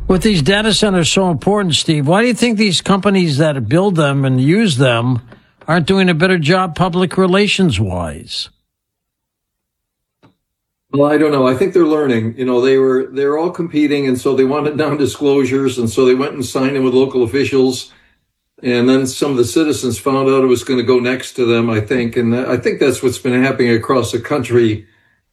With these data centers so important, Steve, why do you think these companies that build them and use them aren't doing a better job public relations-wise? Well, I don't know. I think they're learning. They're all competing, and so they wanted non-disclosures, and so they went and signed in with local officials. And then some of the citizens found out it was going to go next to them, I think. And I think that's what's been happening across the country.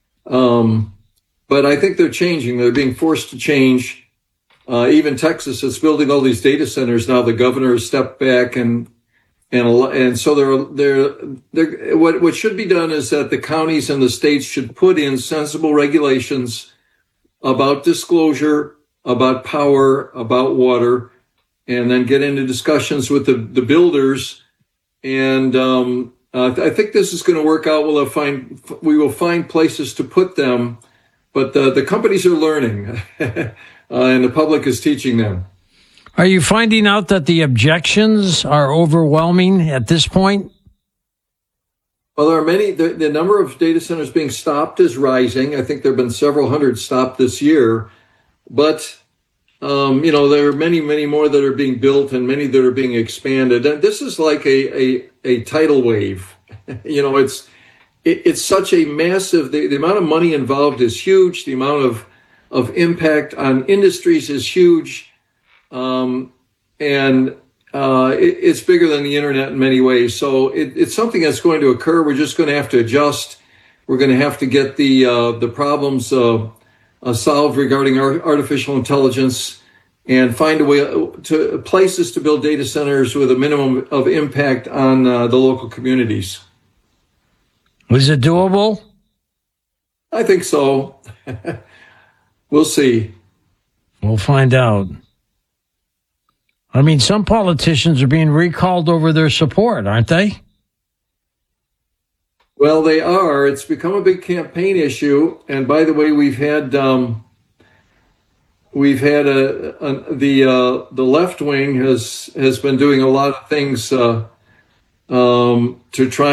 But I think they're changing. They're being forced to change. Even Texas is building all these data centers now. The governor has stepped back, and so what should be done is that the counties and the states should put in sensible regulations about disclosure, about power, about water, and then get into discussions with the builders. And I think this is going to work out. We will find places to put them, but the companies are learning, and the public is teaching them. Are you finding out that the objections are overwhelming at this point? Well, there are many. The number of data centers being stopped is rising. I think there have been several hundred stopped this year. But, there are many, many more that are being built and many that are being expanded. And this is like a tidal wave. It's such a massive, the amount of money involved is huge. The amount of impact on industries is huge. It's bigger than the internet in many ways. So it's something that's going to occur. We're just going to have to adjust. We're going to have to get the problems solved regarding artificial intelligence and find a way to places to build data centers with a minimum of impact on the local communities. Was it doable? I think so. We'll see. We'll find out. I mean, some politicians are being recalled over their support, aren't they? Well, they are. It's become a big campaign issue. And by the way, we've had the left wing has been doing a lot of things to try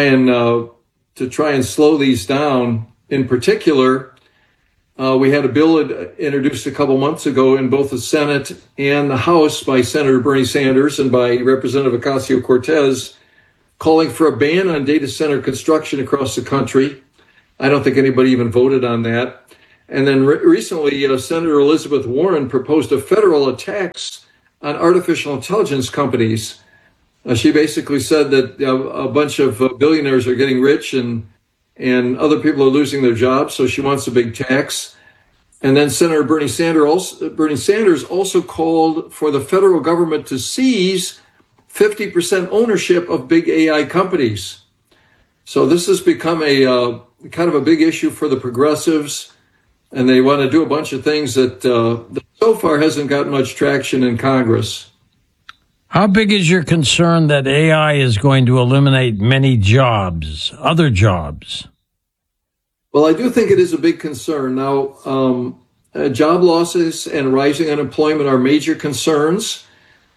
and slow these down. In particular, we had a bill introduced a couple months ago in both the Senate and the House by Senator Bernie Sanders and by Representative Ocasio-Cortez, calling for a ban on data center construction across the country. I don't think anybody even voted on that. And then recently, Senator Elizabeth Warren proposed a federal tax on artificial intelligence companies. She basically said that a bunch of billionaires are getting rich and other people are losing their jobs, so she wants a big tax. And then Senator Bernie Sanders also called for the federal government to seize 50% ownership of big AI companies. So this has become a kind of a big issue for the progressives, and they want to do a bunch of things that so far hasn't got much traction in Congress. How big is your concern that AI is going to eliminate many jobs, other jobs? Well, I do think it is a big concern. Now, job losses and rising unemployment are major concerns.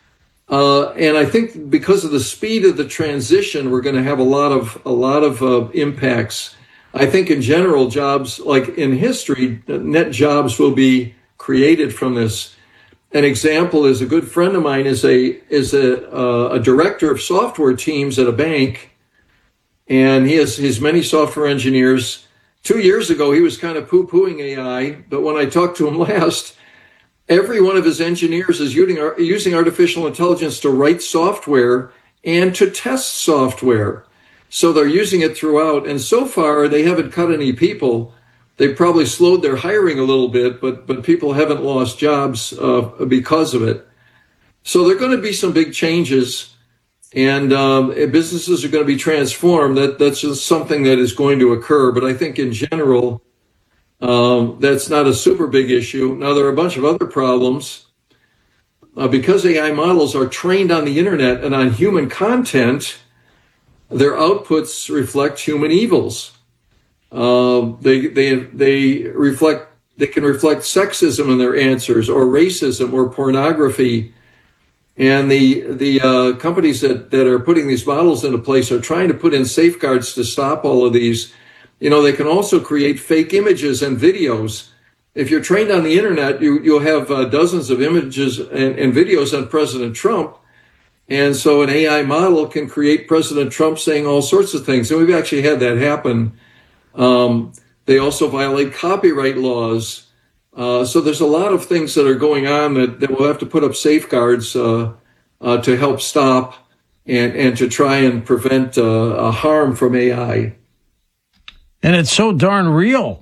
And I think because of the speed of the transition, we're going to have a lot of impacts. I think in general, jobs, like in history, net jobs will be created from this. An example is a good friend of mine is a director of software teams at a bank, and he has his many software engineers. 2 years ago, he was kind of poo-pooing AI, but when I talked to him last, every one of his engineers is using artificial intelligence to write software and to test software. So they're using it throughout, and so far they haven't cut any people. They've probably slowed their hiring a little bit, but people haven't lost jobs because of it. So there are going to be some big changes, and businesses are going to be transformed. That's just something that is going to occur. But I think in general, that's not a super big issue. Now, there are a bunch of other problems. Because AI models are trained on the internet and on human content, their outputs reflect human evils. They can reflect sexism in their answers, or racism, or pornography. And the companies that are putting these models into place are trying to put in safeguards to stop all of these. They can also create fake images and videos, if you're trained on the internet, you'll have dozens of images and videos on President Trump. And so an AI model can create President Trump saying all sorts of things. And we've actually had that happen. They also violate copyright laws. So there's a lot of things that are going on that we'll have to put up safeguards to help stop and to try and prevent harm from AI. And it's so darn real.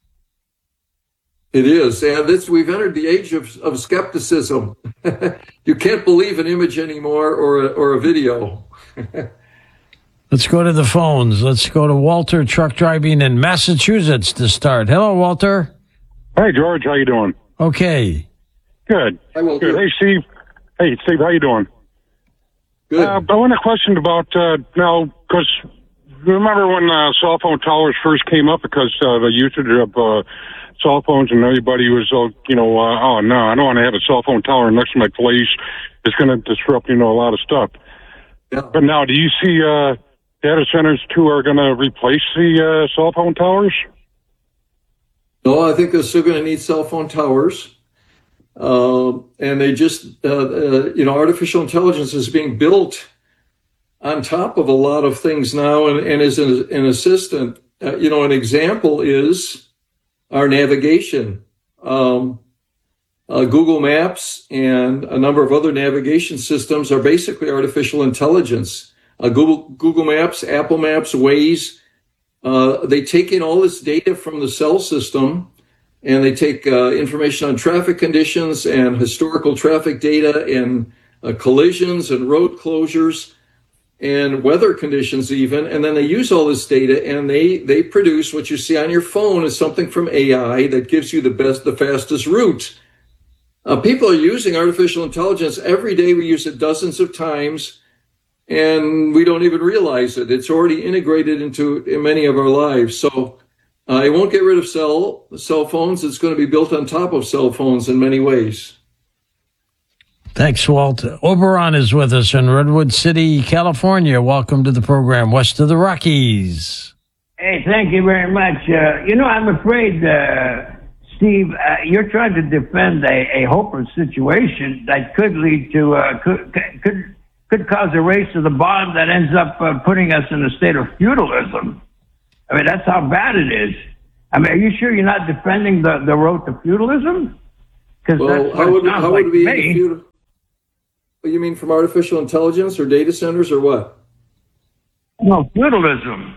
It is. And we've entered the age of skepticism. You can't believe an image anymore or a video. Let's go to the phones. Let's go to Walter, truck driving in Massachusetts to start. Hello, Walter. Hey, George. How you doing? Okay. Good. Good. Hey, Steve. Hey, Steve. How you doing? Good. I want to question about now, because remember when cell phone towers first came up, because the usage of cell phones and everybody was, oh no, I don't want to have a cell phone tower next to my place. It's going to disrupt, a lot of stuff. Yeah. But now, do you see data centers too are going to replace the cell phone towers? No, I think they're still going to need cell phone towers. And they just, artificial intelligence is being built on top of a lot of things now and is an assistant. An example is our navigation. Google Maps and a number of other navigation systems are basically artificial intelligence. Google Maps, Apple Maps, Waze, they take in all this data from the cell system, and they take information on traffic conditions and historical traffic data and collisions and road closures and weather conditions even, and then they use all this data and they produce what you see on your phone is something from AI that gives you the fastest route. People are using artificial intelligence every day. We use it dozens of times, and we don't even realize it. It's already integrated into many of our lives. So it won't get rid of cell phones. It's going to be built on top of cell phones in many ways. Thanks, Walt. Oberon is with us in Redwood City, California. Welcome to the program, west of the Rockies. Hey, thank you very much. I'm afraid, Steve, you're trying to defend a hopeless situation that could lead to could cause a race to the bottom that ends up putting us in a state of feudalism. I mean, that's how bad it is. I mean, are you sure you're not defending the road to feudalism? Because that's what it sounds like to me. You mean from artificial intelligence or data centers or what? No, feudalism.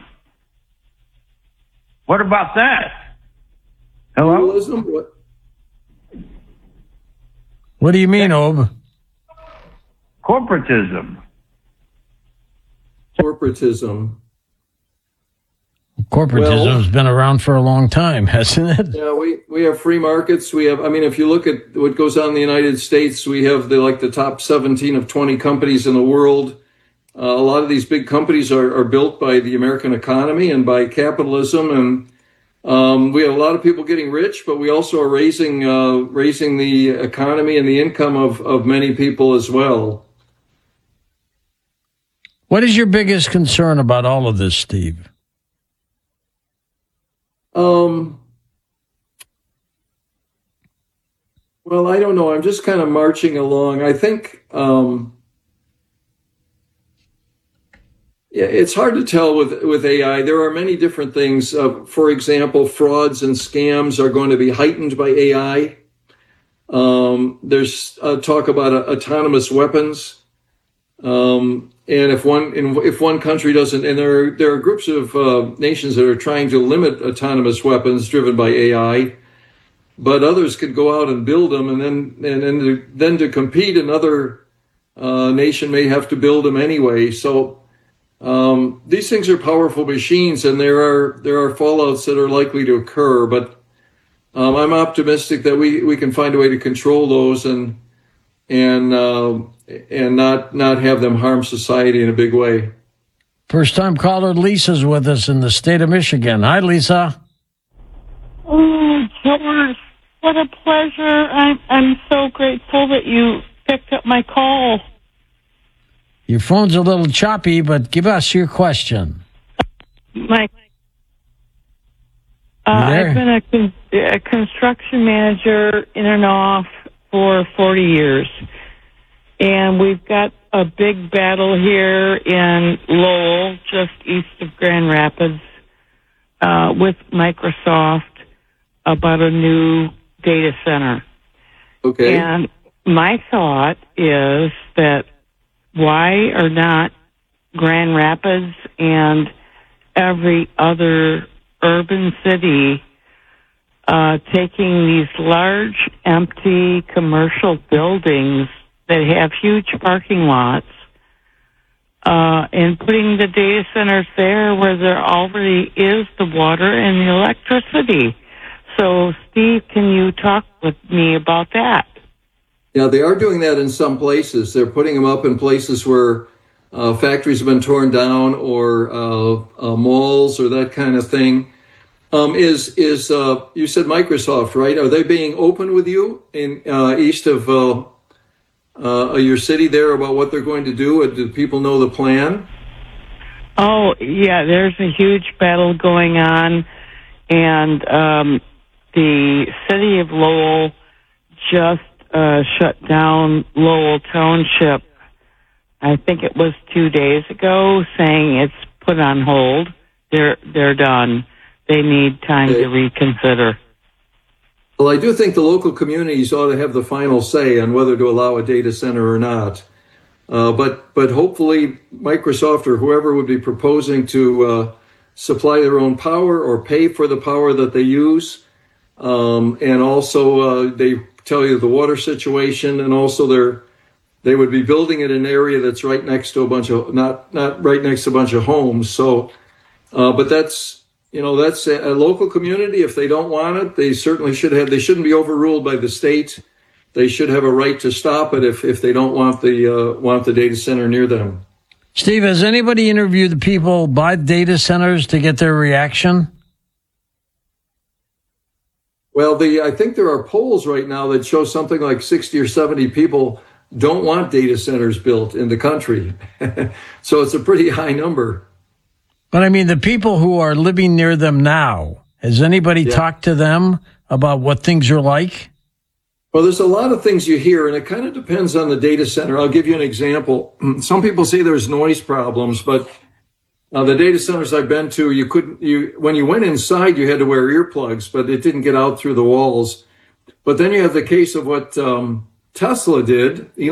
What about that? Hello? Feudalism? What do you mean, Ob? Corporatism. Corporatism's been around for a long time, hasn't it? Yeah, we have free markets. If you look at what goes on in the United States, we have the top 17 of 20 companies in the world. A lot of these big companies are built by the American economy and by capitalism, and we have a lot of people getting rich, but we also are raising the economy and the income of many people as well. What is your biggest concern about all of this, Steve? Well, I don't know. I'm just kind of marching along. I think, it's hard to tell with AI. There are many different things. For example, frauds and scams are going to be heightened by AI. There's talk about autonomous weapons. And if one country doesn't, and there are groups of nations that are trying to limit autonomous weapons driven by AI, but others could go out and build them, and then to compete, another nation may have to build them anyway. So these things are powerful machines, and there are fallouts that are likely to occur. But I'm optimistic that we can find a way to control those and not have them harm society in a big way. First time caller Lisa's with us in the state of Michigan. Hi, Lisa. Oh, George, what a pleasure. I'm so grateful that you picked up my call. Your phone's a little choppy, but give us your question. there? I've been a construction manager in and off for 40 years. And we've got a big battle here in Lowell, just east of Grand Rapids, with Microsoft about a new data center. Okay. And my thought is that why are not Grand Rapids and every other urban city taking these large, empty commercial buildings that have huge parking lots and putting the data centers there where there already is the water and the electricity? So, Steve, can you talk with me about that? Yeah, they are doing that in some places. They're putting them up in places where factories have been torn down, or malls, or that kind of thing. You said Microsoft, right? Are they being open with you in east of your city there about what they're going to do? Do people know the plan? Oh, yeah, there's a huge battle going on, and the city of Lowell just shut down Lowell Township. I think it was 2 days ago, saying it's put on hold. They're done. They need time to reconsider. Well, I do think the local communities ought to have the final say on whether to allow a data center or not. But hopefully Microsoft or whoever would be proposing to supply their own power or pay for the power that they use. And also they tell you the water situation, and also they would be building it in an area that's right next to a bunch of, not right next to a bunch of homes. So, but that's a local community. If they don't want it, they certainly they shouldn't be overruled by the state. They should have a right to stop it if they don't want the data center near them. Steve, has anybody interviewed the people by data centers to get their reaction? Well, I think there are polls right now that show something like 60 or 70 people don't want data centers built in the country. So it's a pretty high number. But I mean, the people who are living near them now, has anybody talked to them about what things are like? Well, there's a lot of things you hear, and it kind of depends on the data center. I'll give you an example. Some people say there's noise problems, but the data centers I've been to, when you went inside, you had to wear earplugs, but it didn't get out through the walls. But then you have the case of what Tesla did.